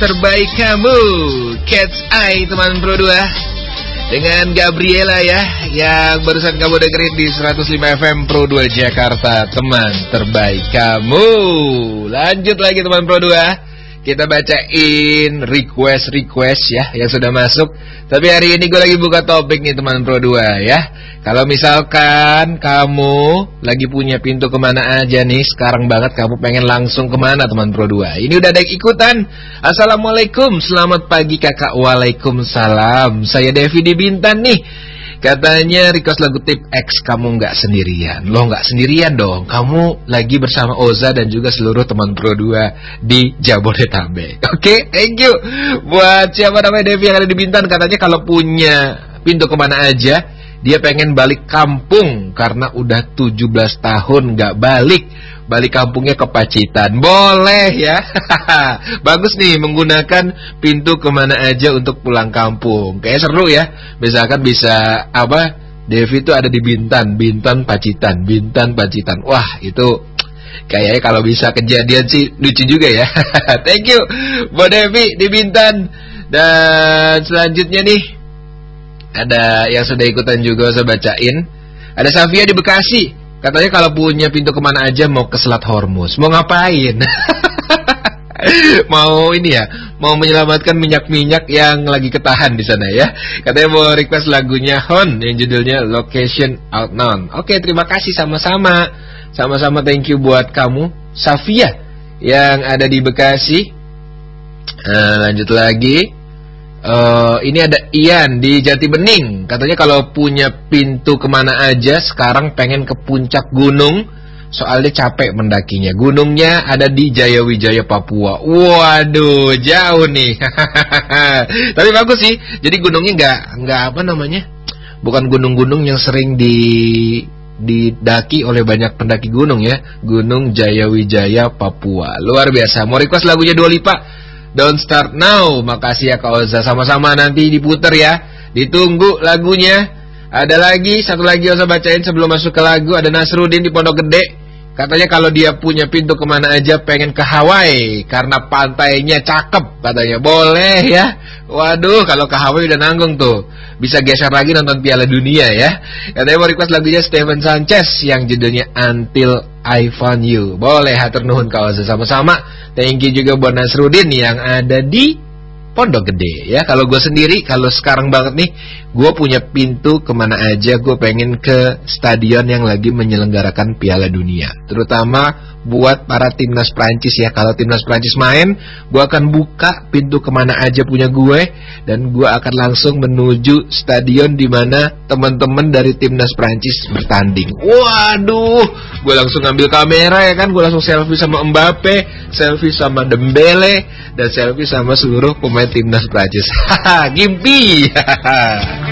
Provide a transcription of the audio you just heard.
terbaik kamu, Cat's Eye teman Pro 2 dengan Gabriela ya, yang barusan kamu dengerin di 105 FM Pro 2 Jakarta, teman terbaik kamu. Lanjut lagi teman Pro 2, kita bacain request ya yang sudah masuk. Tapi hari ini gue lagi buka topik nih teman Pro 2 ya. Kalau misalkan kamu lagi punya pintu kemana aja nih, sekarang banget kamu pengen langsung kemana teman Pro 2. Ini udah ada yang ikutan. Assalamualaikum, selamat pagi kakak. Waalaikumsalam, saya Devi di Bintan nih. Katanya request lagu Tip X, kamu gak sendirian. Loh gak sendirian dong, kamu lagi bersama Oza dan juga seluruh teman Pro 2 di Jabodetabek. Oke, thank you. Buat siapa namanya Devi yang ada di Bintan, katanya kalau punya pintu kemana aja, dia pengen balik kampung karena udah 17 tahun gak balik. Balik kampungnya ke Pacitan. Boleh ya. Bagus nih menggunakan pintu kemana aja untuk pulang kampung. Kayak seru ya. Misalkan bisa apa, Devi itu ada di Bintan Pacitan. Wah itu kayaknya kalau bisa kejadian sih lucu juga ya. Thank you buat Devi di Bintan. Dan selanjutnya nih, ada yang sudah ikutan juga saya bacain. Ada Safia di Bekasi. Katanya kalau punya pintu kemana aja mau ke Selat Hormuz. Mau ngapain? Mau ini ya, mau menyelamatkan minyak-minyak yang lagi ketahan di sana ya. Katanya mau request lagunya Hon yang judulnya Location Unknown. Oke, terima kasih sama-sama. Sama-sama, thank you buat kamu Safia yang ada di Bekasi. Lanjut lagi. Ini ada Ian di Jati Bening. Katanya kalau punya pintu kemana aja, sekarang pengen ke puncak gunung, soalnya capek mendakinya. Gunungnya ada di Jayawijaya, Papua. Waduh, jauh nih. Tapi bagus sih. Jadi gunungnya nggak apa namanya, bukan gunung-gunung yang sering didaki oleh banyak pendaki gunung ya. Gunung Jayawijaya, Papua. Luar biasa. Mau request lagunya Dua Lipa, Don't Start Now. Makasih ya Kak Oza. Sama-sama nanti diputer ya. Ditunggu lagunya. Ada lagi, satu lagi Oza bacain sebelum masuk ke lagu. Ada Nasrudin di Pondok Gede. Katanya kalau dia punya pintu kemana aja pengen ke Hawaii karena pantainya cakep katanya. Boleh ya. Waduh, kalau ke Hawaii udah nanggung tuh. Bisa geser lagi nonton Piala Dunia ya. Katanya mau request lagunya Steven Sanchez yang judulnya Until I Found You. Boleh, hatur nuhun Kak Oza. Sama-sama. Thank you juga buat Nasrudin yang ada di Pondok Gede ya. Kalau gue sendiri, kalau sekarang banget nih, gue punya pintu kemana aja. Gue pengen ke stadion yang lagi menyelenggarakan Piala Dunia, terutama buat para timnas Prancis ya. Kalau timnas Prancis main, gue akan buka pintu kemana aja punya gue, dan gue akan langsung menuju stadion di mana teman-teman dari timnas Prancis bertanding. Waduh, gue langsung ambil kamera ya kan. Gue langsung selfie sama Mbappe, selfie sama Dembele, dan selfie sama seluruh pemain timnas Prancis. Haha, Gimpi.